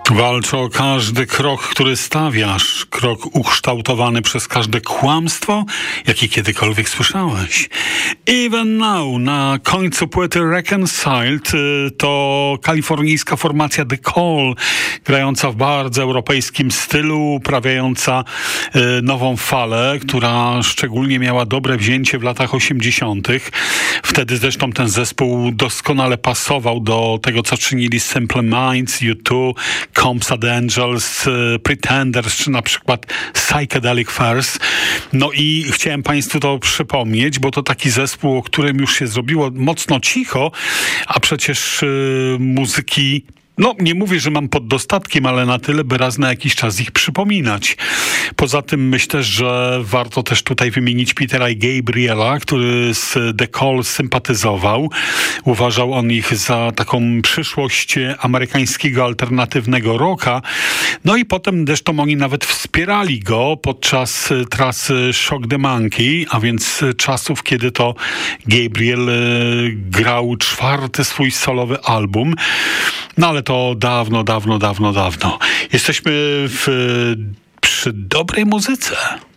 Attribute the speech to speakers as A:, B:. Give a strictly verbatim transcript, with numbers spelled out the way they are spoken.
A: Walczę o każdy krok, który stawiasz, krok ukształtowany przez każde kłamstwo, jakie kiedykolwiek słyszałeś. Even Now na końcu płyty Reconciled to kalifornijska formacja The Call, grająca w bardzo europejskim stylu, uprawiająca nową falę, która szczególnie miała dobre wzięcie w latach osiemdziesiątych. Wtedy zresztą ten zespół doskonale pasował do tego, co czynili Simple Minds, U dwa, Compsat Angels, Pretenders, czy na przykład Psychedelic Furs. No i chciałem Państwu to przypomnieć, bo to taki zespół, o którym już się zrobiło mocno cicho, a przecież yy, muzyki, no nie mówię, że mam pod dostatkiem, ale na tyle, by raz na jakiś czas ich przypominać. Poza tym myślę, że warto też tutaj wymienić Petera i Gabriela, który z The Call sympatyzował. Uważał on ich za taką przyszłość amerykańskiego alternatywnego rocka. No i potem zresztą oni nawet wspierali go podczas trasy Shock the Monkey, a więc czasów, kiedy to Gabriel grał czwarty swój solowy album. No ale to dawno, dawno, dawno, dawno. Jesteśmy w, przy dobrej muzyce.